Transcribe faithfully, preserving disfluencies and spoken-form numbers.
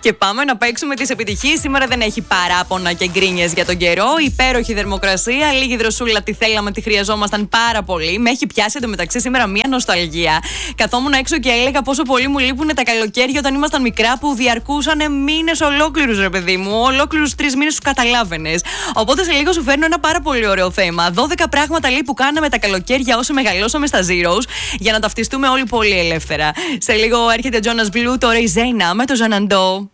Και πάμε να παίξουμε τις επιτυχίες. Σήμερα δεν έχει παράπονα και γκρίνιες για τον καιρό. Υπέροχη θερμοκρασία, λίγη δροσούλα, τη θέλαμε, τη χρειαζόμασταν πάρα πολύ. Με έχει πιάσει εντωμεταξύ σήμερα μία νοσταλγία. Καθόμουν έξω και έλεγα πόσο πολύ μου λείπουν τα καλοκαίρια όταν ήμασταν μικρά, που διαρκούσαν μήνες ολόκληρους, ρε παιδί μου. Ολόκληρους τρεις μήνες, σου καταλάβαινες. Οπότε σε λίγο σου φέρνω ένα πάρα πολύ ωραίο θέμα. δώδεκα πράγματα λέει που κάναμε τα καλοκαίρια όσο μεγαλώσαμε στα Zeros, για να ταυτιστούμε όλοι πολύ ελεύθερα. Σε λίγο έρχεται Jonas Blue, τώρα η Ζέινα με το Ζαναντό.